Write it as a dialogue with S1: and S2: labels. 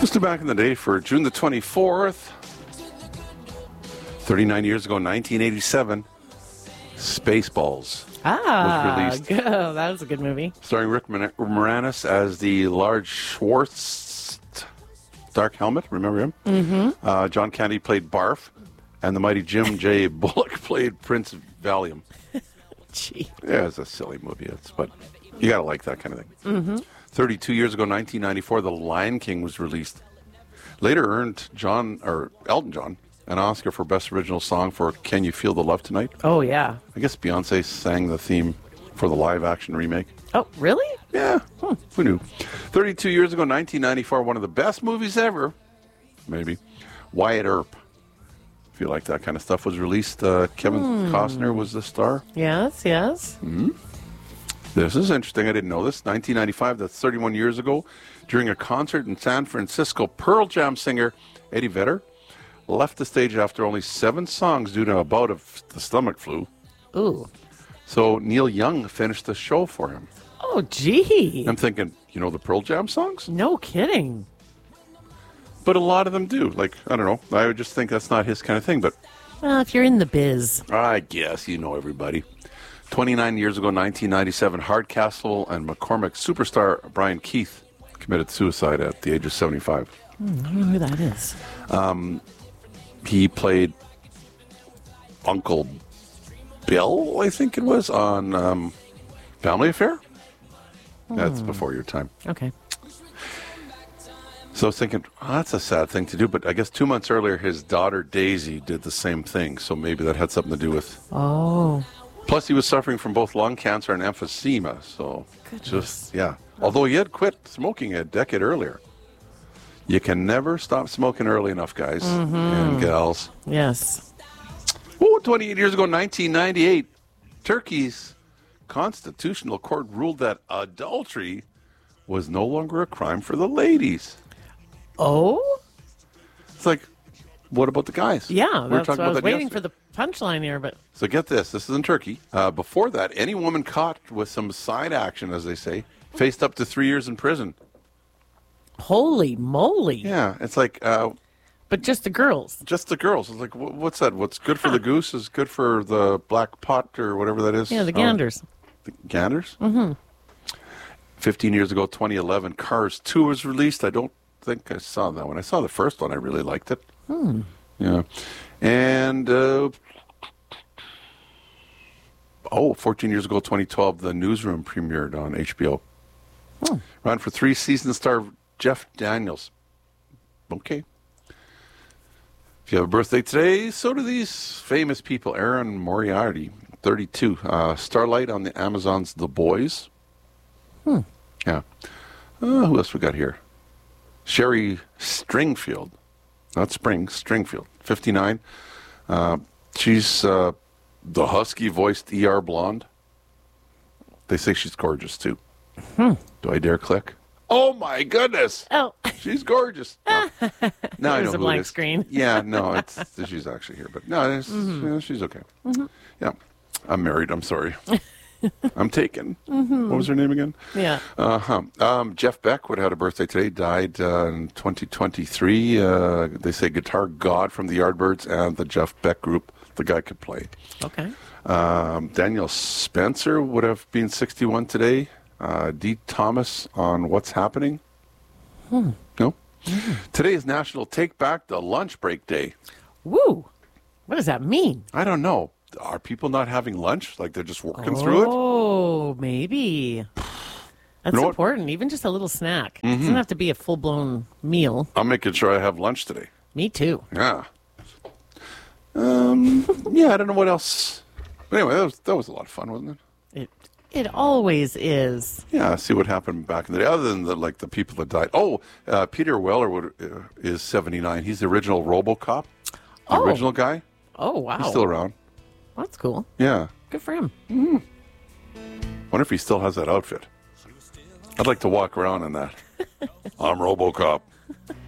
S1: Just back in the day for June the 24th, 39 years ago, 1987, Spaceballs was released.
S2: Good. That was a good movie.
S1: Starring Rick Moranis as the Large Schwartz dark helmet. Remember him? Mm-hmm. John Candy played Barf, and the mighty Jim J. Bullock played Prince Valium.
S2: Gee.
S1: Yeah, it's a silly movie, but you got to like that kind of thing. Mm-hmm. 32 years ago, 1994, The Lion King was released. Later earned Elton John an Oscar for Best Original Song for Can You Feel the Love Tonight?
S2: Oh, yeah.
S1: I guess Beyonce sang the theme for the live-action remake.
S2: Oh, really?
S1: Yeah, who knew? 32 years ago, 1994, one of the best movies ever, maybe, Wyatt Earp. If you like that kind of stuff, was released. Kevin Costner was the star.
S2: Yes.
S1: This is interesting. I didn't know this. 1995, that's 31 years ago. During a concert in San Francisco, Pearl Jam singer Eddie Vedder left the stage after only 7 songs due to a bout of the stomach flu.
S2: Ooh.
S1: So Neil Young finished the show for him.
S2: Oh, gee.
S1: I'm thinking, you know the Pearl Jam songs?
S2: No kidding.
S1: But a lot of them do. Like, I don't know. I would just think that's not his kind of thing, but
S2: Well, if you're in the biz.
S1: I guess you know everybody. 29 years ago, 1997, Hardcastle and McCormick superstar Brian Keith committed suicide at the age of 75.
S2: I don't know who that is.
S1: He played Uncle Bill, I think it was, on Family Affair. That's before your time.
S2: Okay.
S1: So I was thinking, that's a sad thing to do, but I guess 2 months earlier, his daughter Daisy did the same thing, so maybe that had something to do with...
S2: Oh.
S1: Plus, he was suffering from both lung cancer and emphysema, so
S2: Goodness.
S1: Although he had quit smoking a decade earlier. You can never stop smoking early enough, guys and gals.
S2: Yes.
S1: 28 years ago, 1998, Turkey's constitutional court ruled that adultery was no longer a crime for the ladies.
S2: Oh?
S1: It's like, what about the guys?
S2: Yeah,
S1: We were
S2: that's what
S1: talking
S2: I
S1: about
S2: was
S1: that
S2: waiting
S1: yesterday.
S2: for the punchline here, but...
S1: So get this. This is in Turkey. Before that, any woman caught with some side action, as they say, faced up to 3 years in prison.
S2: Holy moly.
S1: Yeah, it's like...
S2: But just the girls.
S1: just the girls. It's like, what's that? What's good for the goose is good for the black pot or whatever that is.
S2: Yeah, the ganders.
S1: The ganders? Mm-hmm. 15 years ago, 2011, Cars 2 was released. I don't think I saw that one. I saw the first one. I really liked it. Yeah. And, 14 years ago, 2012, The Newsroom premiered on HBO. Ran for 3 seasons, star Jeff Daniels. Okay. If you have a birthday today, so do these famous people. Aaron Moriarty, 32. Starlight on the Amazon's The Boys. Yeah. Who else we got here? Sherry Stringfield. Not Spring, Stringfield, 59. She's the husky-voiced ER blonde. They say she's gorgeous, too. Do I dare click? Oh, my goodness.
S2: Oh.
S1: She's gorgeous. No, no I
S2: There's
S1: know
S2: a
S1: who
S2: blank
S1: it is.
S2: screen.
S1: Yeah, no, she's actually here. But no, she's okay. Yeah. I'm married. I'm sorry. I'm taken. What was her name again?
S2: Yeah.
S1: Jeff Beck would have had a birthday today. Died in 2023. They say guitar god from the Yardbirds and the Jeff Beck group. The guy could play.
S2: Okay.
S1: Daniel Spencer would have been 61 today. Dee Thomas on What's Happening. No? Today is National Take Back the Lunch Break Day.
S2: Woo. What does that mean?
S1: I don't know. Are people not having lunch? Like they're just working through it?
S2: Oh, maybe. That's
S1: know what?
S2: important. Even just a little snack. It doesn't have to be a full-blown meal.
S1: I'm making sure I have lunch today.
S2: Me too.
S1: Yeah. Yeah, I don't know what else. But anyway, that was a lot of fun, wasn't it?
S2: It always is.
S1: Yeah, see what happened back in the day. Other than the people that died. Oh, Peter Weller is 79. He's the original RoboCop. The original guy.
S2: Oh, wow.
S1: He's still around.
S2: That's cool.
S1: Yeah.
S2: Good for him.
S1: Wonder if he still has that outfit. I'd like to walk around in that. I'm RoboCop.